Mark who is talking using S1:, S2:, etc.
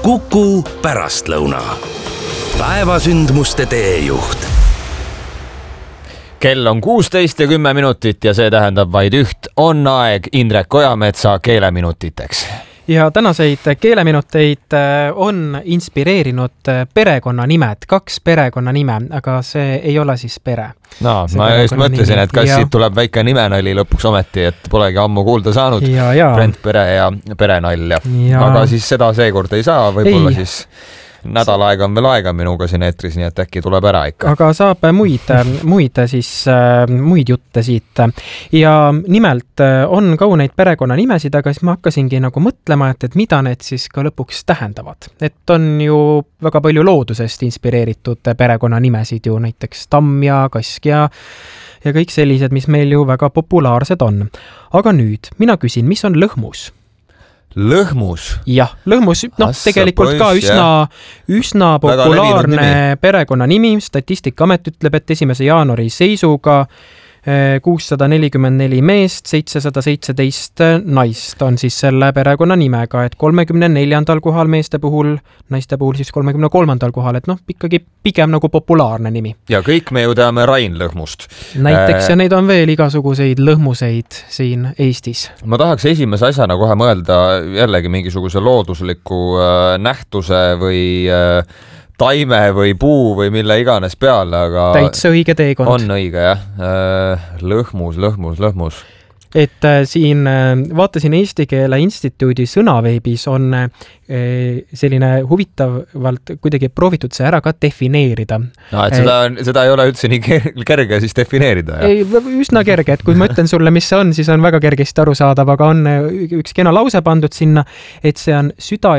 S1: Kuku pärastlõuna. Päevasündmuste teejuht.
S2: Kell on 16:10 ja see tähendab vaid üht. On aeg Indrek Ojametsa keeleminutiteks.
S3: Ja tänaseid keeleminuteid on inspireerinud perekonnanimed, 2 perekonnanime, aga see ei ole siis pere.
S2: No, ma just mõtlesin, et kas siit tuleb väike nimenali lõpuks ometi, et polegi ammu kuulda saanud. Brent Pere ja Perenalja. Aga siis seda seekord ei saa, võib-olla siis nädal aega on veel aega minuga siin eetris, nii et äkki tuleb ära ikka.
S3: Aga saab muid jutte siit. Ja nimelt on kauneid perekonnanimesid, aga siis ma hakkasingi nagu mõtlema, et mida need siis ka lõpuks tähendavad. Et on ju väga palju loodusest inspireeritud perekonnanimesid ju, näiteks tamm ja kask ja kõik sellised, mis meil ju väga populaarsed on. Aga nüüd mina küsin, mis on lõhmus?
S2: Lõhmus?
S3: Jah, lõhmus, tegelikult ka üsna populaarne perekonnanimi. Statistikaamet ütleb, et 1. jaanuari seisuga 644 meest, 717 naist on siis selle perekonna nimega, et 34. kohal meeste puhul, naiste puhul siis 33. kohal, et ikkagi pigem nagu populaarne nimi.
S2: Ja kõik me ju teame Rain Lõhmust.
S3: Näiteks ja neid on veel igasuguseid lõhmuseid siin Eestis.
S2: Ma tahaks esimese asjana kohe mõelda jällegi mingisuguse loodusliku nähtuse või taime või puu või mille iganes peale, aga
S3: täitsa õige teekond.
S2: On õige, jah. Lõhmus.
S3: Et siin vaatasin Eesti Keele Instituudi sõnaveebis on selline huvitavalt kuidagi proovitud see ära ka defineerida.
S2: No, et seda ei ole üldse nii kerge siis defineerida.
S3: Ei, üsna kerge, et kui ma ütlen sulle, mis see on, siis on väga kergesti arusaadav, aga on üks kena lause pandud sinna, et see on süda